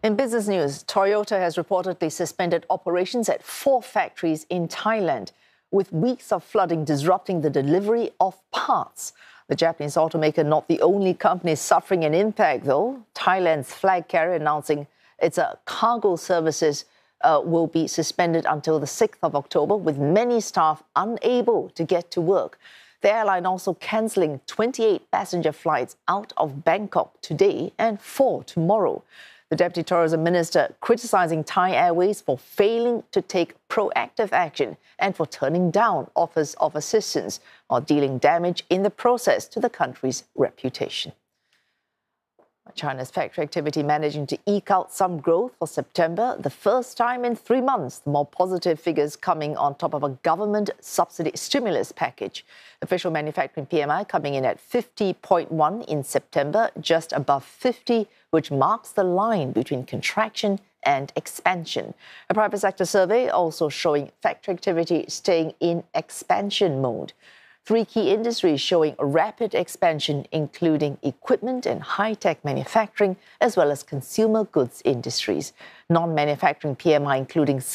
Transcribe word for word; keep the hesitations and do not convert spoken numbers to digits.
In business news, Toyota has reportedly suspended operations at four factories in Thailand, with weeks of flooding disrupting the delivery of parts. The Japanese automaker not the only company suffering an impact, though. Thailand's flag carrier announcing its uh, cargo services uh, will be suspended until the sixth of October, with many staff unable to get to work. The airline also cancelling twenty-eight passenger flights out of Bangkok today and four tomorrow. The Deputy Tourism Minister criticising Thai Airways for failing to take proactive action and for turning down offers of assistance or dealing damage in the process to the country's reputation. China's factory activity managing to eke out some growth for September, the first time in three months. The more positive figures coming on top of a government subsidy stimulus package. Official manufacturing P M I coming in at fifty point one in September, just above fifty, which marks the line between contraction and expansion. A private sector survey also showing factory activity staying in expansion mode. Three key industries showing rapid expansion, including equipment and high-tech manufacturing, as well as consumer goods industries. Non-manufacturing P M I, including